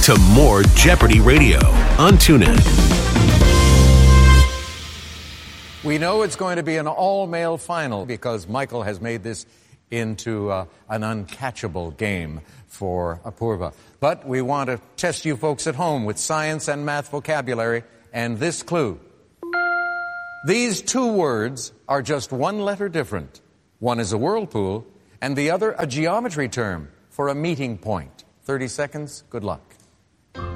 to more Jeopardy Radio on TuneIn. We know it's going to be an all-male final because Michael has made this into an uncatchable game for Apurva. But we want to test you folks at home with science and math vocabulary and this clue. These two words are just one letter different. One is a whirlpool and the other a geometry term for a meeting point. 30 seconds, good luck.